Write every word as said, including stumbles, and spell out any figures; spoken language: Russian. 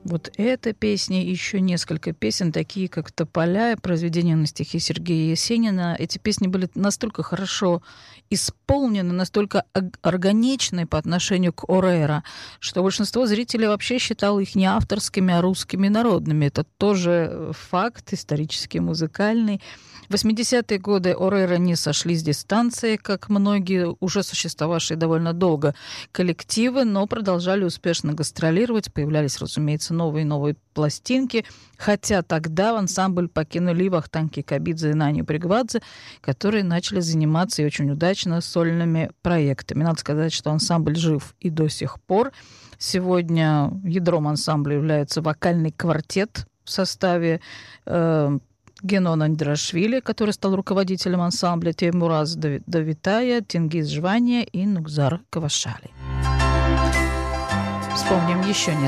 Вот эта песня и еще несколько песен, такие как «Тополя», произведение на стихи Сергея Есенина. Эти песни были настолько хорошо исполнены, настолько органичны по отношению к Орейро, что большинство зрителей вообще считало их не авторскими, а русскими народными. Это тоже факт исторический, музыкальный. В восьмидесятые годы Орейро не сошли с дистанции, как многие уже существовавшие довольно долго коллективы, но продолжали успешно гастролировать. Появлялись, разумеется, новые и новые пластинки. Хотя тогда в ансамбль покинули Вахтанг Кикабидзе и Нани Бригвадзе, которые начали заниматься и очень удачно сольными проектами. Надо сказать, что ансамбль жив и до сих пор. Сегодня ядром ансамбля является вокальный квартет в составе э, Генон Андрашвили, который стал руководителем ансамбля, Теймураз Давитая, Тенгиз Жвания и Нукзар Кавашали. Вспомним еще несколько